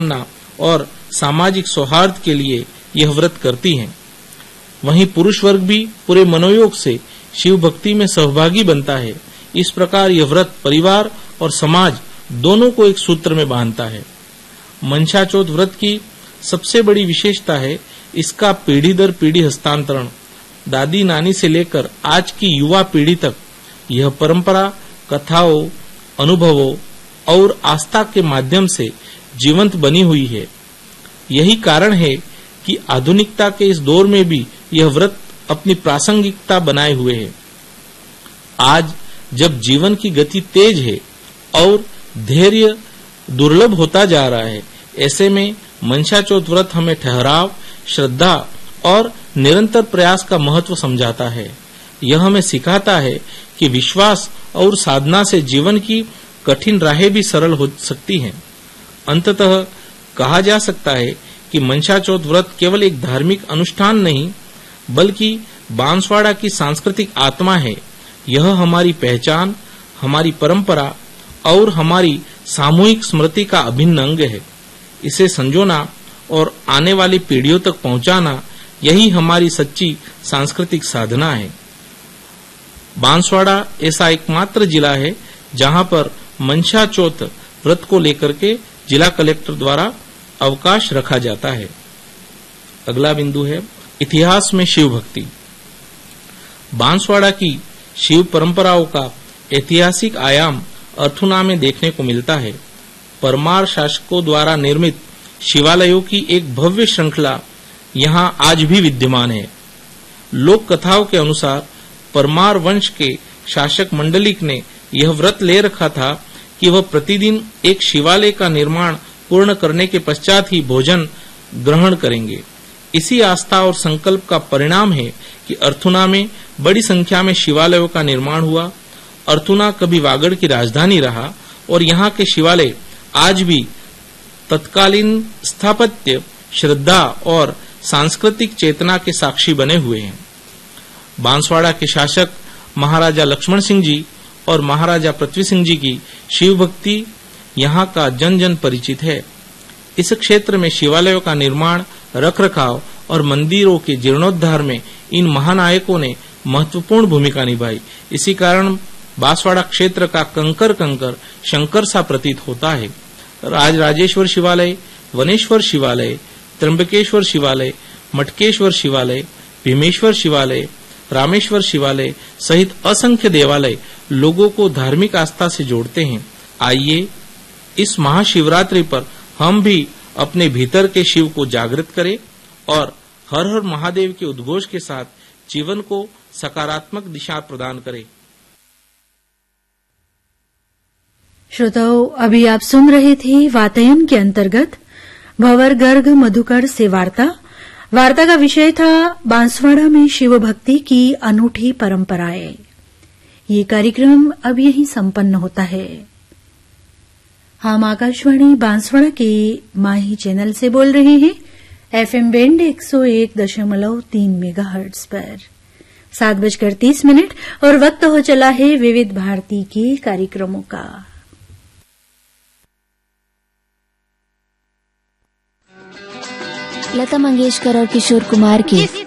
और सामाजिक सौहार्द के लिए यह व्रत करती हैं। वहीं पुरुष वर्ग भी पूरे मनोयोग से शिव भक्ति में सहभागी बनता है। इस प्रकार यह व्रत परिवार और समाज दोनों को एक सूत्र में बांधता है। मनसा चौथ व्रत की सबसे बड़ी विशेषता है इसका पीढ़ी दर पीढ़ी हस्तांतरण। दादी नानी से लेकर आज की युवा पीढ़ी तक यह परंपरा कथाओं, अनुभवों और आस्था के माध्यम से जीवंत बनी हुई है। यही कारण है कि आधुनिकता के इस दौर में भी यह व्रत अपनी प्रासंगिकता बनाए हुए है। आज जब जीवन की गति तेज है और धैर्य दुर्लभ होता जा रहा है, ऐसे में मनसा चौथ व्रत हमें ठहराव, श्रद्धा और निरंतर प्रयास का महत्व समझाता है। यह हमें सिखाता है कि विश्वास और साधना से जीवन की कठिन राहें भी सरल हो सकती हैं। अंततः कहा जा सकता है कि मनसा चौथ व्रत केवल एक धार्मिक अनुष्ठान नहीं, बल्कि बांसवाड़ा की सांस्कृतिक आत्मा है। यह हमारी पहचान, हमारी परंपरा और हमारी सामूहिक स्मृति का अभिन्न अंग है। इसे संजोना और आने वाली पीढ़ियों तक पहुंचाना, यही हमारी सच्ची सांस्कृतिक साधना है। बांसवाड़ा ऐसा एकमात्र जिला है जहां पर मनसा चौथ व्रत को लेकर के जिला कलेक्टर द्वारा अवकाश रखा जाता है। अगला बिंदु है इतिहास में शिव भक्ति। बांसवाड़ा की शिव परंपराओं का ऐतिहासिक आयाम अर्थुना में देखने को मिलता है। परमार शासकों द्वारा निर्मित शिवालयों की एक भव्य श्रृंखला यहां आज भी विद्यमान है। लोक कथाओं के अनुसार परमार वंश के शासक मंडलिक ने यह व्रत ले रखा था कि वह प्रतिदिन एक शिवालय का निर्माण पूर्ण करने के पश्चात ही भोजन ग्रहण करेंगे। इसी आस्था और संकल्प का परिणाम है कि अर्थुना में बड़ी संख्या में शिवालयों का निर्माण हुआ। अर्थुना कभी वागड़ की राजधानी रहा और यहाँ के शिवालय आज भी तत्कालीन स्थापत्य, श्रद्धा और सांस्कृतिक चेतना के साक्षी बने हुए हैं। बांसवाड़ा के शासक महाराजा लक्ष्मण सिंह जी और महाराजा पृथ्वी सिंह जी की शिव भक्ति यहाँ का जन जन परिचित है। इस क्षेत्र में शिवालयों का निर्माण, रखरखाव और मंदिरों के जीर्णोद्धार में इन महानायकों ने महत्वपूर्ण भूमिका निभाई। इसी कारण बांसवाड़ा क्षेत्र का कंकर कंकर शंकर सा प्रतीत होता है। राजराजेश्वर शिवालय, वनेश्वर शिवालय, त्र्यंबकेश्वर शिवालय, मटकेश्वर शिवालय, भीमेश्वर शिवालय, रामेश्वर शिवालय सहित असंख्य देवालय लोगों को धार्मिक आस्था से जोड़ते हैं। आइए इस महाशिवरात्रि पर हम भी अपने भीतर के शिव को जागृत करें और हर हर महादेव के उद्घोष के साथ जीवन को सकारात्मक दिशा प्रदान करें। श्रोताओं, अभी आप सुन रहे थे वातायन के अंतर्गत भंवर गर्ग मधुकर से वार्ता का विषय था बांसवाड़ा में शिव भक्ति की अनूठी परंपराएं। ये कार्यक्रम अब यहीं संपन्न होता है। हम आकाशवाणी बांसवाड़ा के माही चैनल से बोल रहे हैं, FM बैंड 101.3 मेगाहर्ट्ज पर 7:30 और वक्त हो चला है विविध भारती के कार्यक्रमों का। लता मंगेशकर और किशोर कुमार की